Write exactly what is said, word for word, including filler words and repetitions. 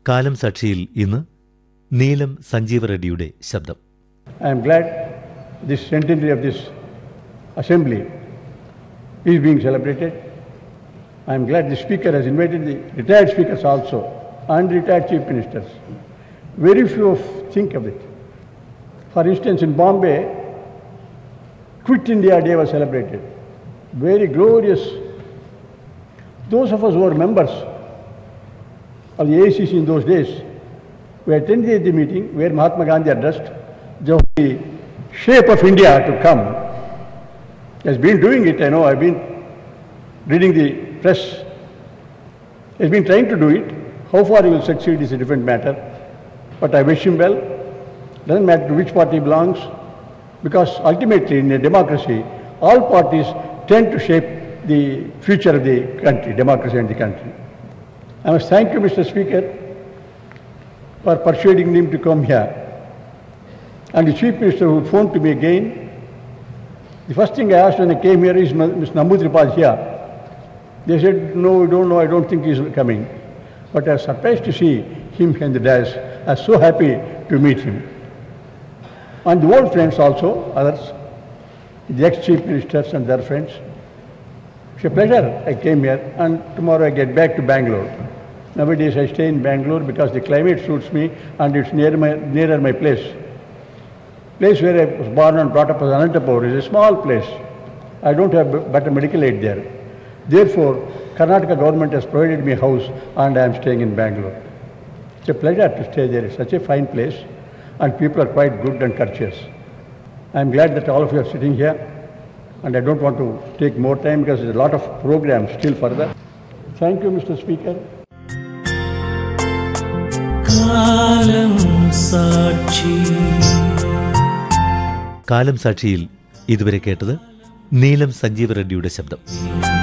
കാലം സാക്ഷിയിൽ ഇന്ന് നീലം സഞ്ജീവ റെഡ്ഡിയുടെ ശബ്ദം. I am glad this centenary of this assembly is being celebrated. I am glad the speaker has invited the retired speakers also and retired chief ministers. Very few of think of it. For instance, in Bombay, Quit India Day was celebrated. Very glorious. Those of us who were members of the A I C C in those days, we attended the meeting where Mahatma Gandhi addressed the shape of India to come. He has been doing it, I know, I've been reading the press. He has been trying to do it. How far he will succeed is a different matter. But I wish him well. Doesn't matter to which party he belongs, because ultimately in a democracy, all parties tend to shape the future of the country, democracy and the country. I must thank you, Mister Speaker, for persuading him to come here. And the Chief Minister who phoned to me again, the first thing I asked when I came here is, Mister Namboodiripal here. They said, no, we don't know, I don't think he's coming. But I was surprised to see him in the dais. I was so happy to meet him. And the old friends also, others, the ex-chief ministers and their friends. It's a pleasure I came here, and tomorrow I get back to Bangalore. Nowadays I stay in Bangalore because the climate suits me and it's near my, nearer my place. Place where I was born and brought up as Anantapur is a small place. I don't have better medical aid there. Therefore, Karnataka government has provided me a house and I am staying in Bangalore. It's a pleasure to stay there. It's such a fine place and people are quite good and courteous. I am glad that all of you are sitting here and I don't want to take more time because there is a lot of programs still further. Thank you, Mister Speaker. കാലം സാക്ഷി. കാലം സാക്ഷിയിൽ ഇതുവരെ കേട്ടത് നീലം സഞ്ജീവ റെഡ്ഡിയുടെ ശബ്ദം.